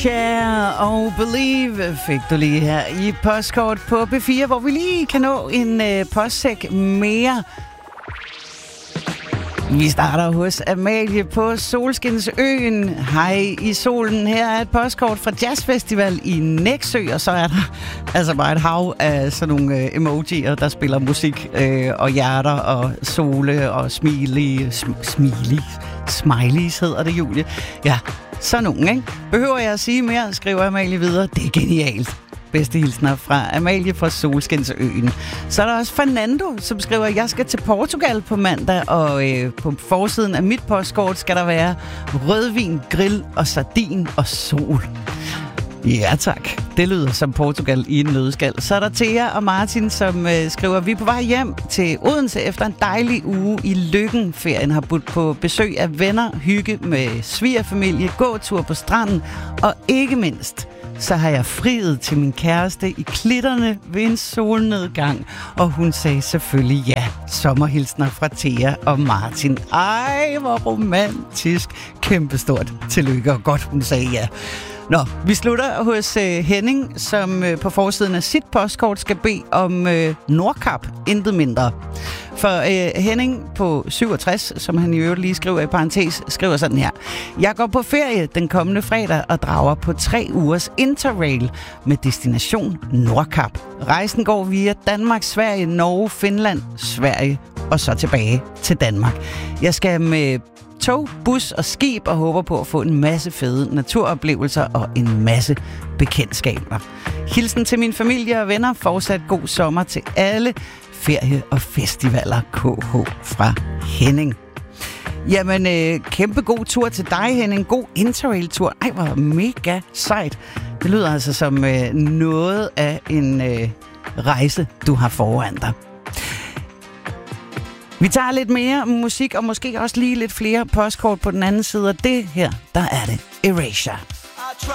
Share og Believe fik du lige her i Postkort på B4, hvor vi lige kan nå en postsæk mere. Vi starter hos Amalie på Solskinsøen. Hej i solen. Her er et postkort fra Jazzfestival i Nexø, og så er der altså bare et hav af sådan nogle emojier, der spiller musik, og hjerter og sole og smileys hedder det, Julie. Ja, sådan nogen, ikke? Behøver jeg at sige mere, skriver Amalie videre. Det er genialt. Bedste hilsner fra Amalie fra Solskinsøen. Så er der også Fernando, som skriver, jeg skal til Portugal på mandag, og på forsiden af mit postkort skal der være rødvin, grill og sardin og sol. Ja tak, det lyder som Portugal i en nøddeskal. Så er der Thea og Martin, som skriver, vi er på vej hjem til Odense efter en dejlig uge i Lykken. Ferien har budt på besøg af venner, hygge med svigerfamilie, gåtur på stranden, og ikke mindst så har jeg friet til min kæreste i klitterne ved en solnedgang. Og hun sagde selvfølgelig ja. Sommerhilsner fra Thea og Martin. Ej, hvor romantisk. Kæmpestort tillykke, og godt hun sagde ja. Nå, vi slutter hos Henning, som på forsiden af sit postkort skal bede om Nordkap, intet mindre. For Henning på 67, som han i øvrigt lige skriver i parentes, skriver sådan her. Jeg går på ferie den kommende fredag og drager på 3 ugers interrail med destination Nordkap. Rejsen går via Danmark, Sverige, Norge, Finland, Sverige og så tilbage til Danmark. Jeg skal med tog, bus og skib og håber på at få en masse fede naturoplevelser og en masse bekendtskaber. Hilsen til min familie og venner. Fortsat god sommer til alle. Ferie og festivaler KH fra Henning. Jamen, kæmpe god tur til dig, Henning. God interrail-tur. Ej, hvor mega sejt. Det lyder altså som noget af en rejse, du har foran dig. Vi tager lidt mere musik, og måske også lige lidt flere postkort på den anden side. Og det her, der er det Erasure.